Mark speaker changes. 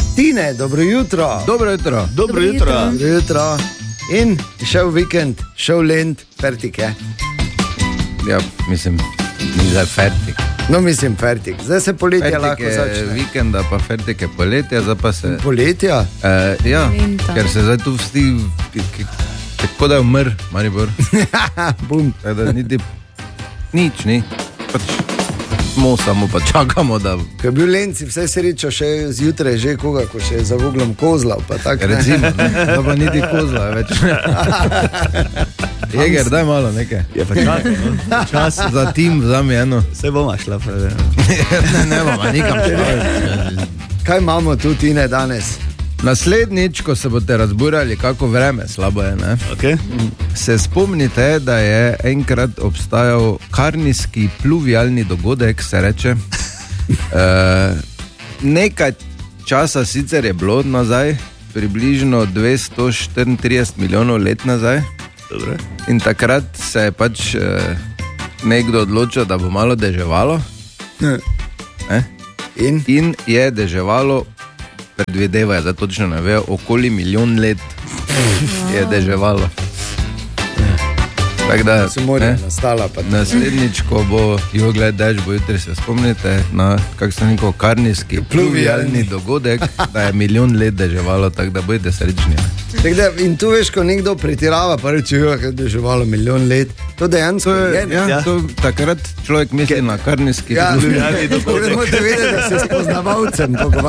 Speaker 1: Tine, dobro jutro.
Speaker 2: Dobro jutro.
Speaker 3: Dobro jutro.
Speaker 1: Dobro jutro. In šel vikend, šel lent, fertik je.
Speaker 2: Ja, mislim, ni zdaj fertik.
Speaker 1: No, mislim, fertik. Zdaj se poletje
Speaker 2: Fertik
Speaker 1: lahko
Speaker 2: je
Speaker 1: začne.
Speaker 2: vikenda, pa fertik je poletje, zdaj pa se...
Speaker 1: Poletja?
Speaker 2: Ja,
Speaker 4: Lenta.
Speaker 2: ker se zdaj tu vsti... Tako da je umr, Maribor.
Speaker 1: Bum.
Speaker 2: Tako da niti... Nič, ni. Pač smo samo pa čakamo, da...
Speaker 1: Ko je bil lenci, vse srečo še zjutraj, že koga, ko še je za uglom kozlal, pa tako.
Speaker 2: Recimo, ne? Da pa niti kozla več ne. Jeger, daj malo nekaj.
Speaker 3: Je pa čakaj, no.
Speaker 2: Čas za tim vzami eno.
Speaker 3: Se bomo šla.
Speaker 2: Ne bomo nikam šli.
Speaker 1: Kaj imamo tu, Tine, danes?
Speaker 2: Naslednjič, ko se boste razburjali, kako vreme slabo je, ne?
Speaker 3: Okay.
Speaker 2: Se spomnite, da je enkrat obstajal karnijski pluvialni dogodek, se reče. Nekaj časa sicer je bilo nazaj, približno 234 milijonov let nazaj.
Speaker 3: Dobre.
Speaker 2: In takrat se je pač nekdo odločil, da bo malo deževalo. In je deževalo, predvidevajo, da točno ne vejo, okoli milijon let je deževalo. Tako da,
Speaker 1: So morje nastala, pa
Speaker 2: naslednjič, ko bo jugled dež, bo jutri se spomnite na, kako se neko karnijski pluvialni dogodek, da je milijon let deževalo, tako da bodite srečni.
Speaker 1: Tako da, in tu veš, ko nekdo pretirava, pa reče, da je deževalo milijon let, to dejansko je.
Speaker 2: Ja, to takrat človek misli na karnijski
Speaker 1: Ja,
Speaker 2: pluvialni dogodek.
Speaker 1: morate vedeti, da se s poznavalcem pogovarjamo.